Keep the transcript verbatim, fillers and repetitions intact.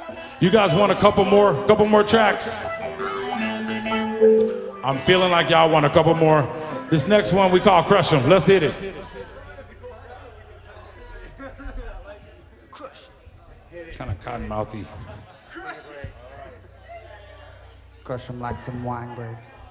You guys want a couple more, couple more tracks? I'm feeling like y'all want a couple more. This next one we call Crush 'em. Let's hit it. Kind of cotton mouthy. Crush them like some wine grapes.